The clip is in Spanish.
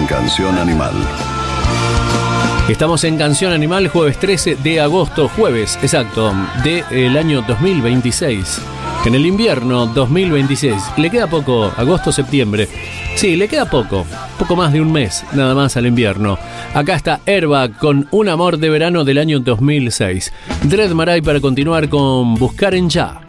en Canción Animal. Estamos en Canción Animal, jueves 13 de agosto, jueves, exacto, del año 2026. En el invierno 2026. Le queda poco, agosto, septiembre. Sí, le queda poco más de un mes, nada más al invierno. Acá está Airbag con Un amor de verano del año 2006. Dread Marai para continuar con Buscar en Ya.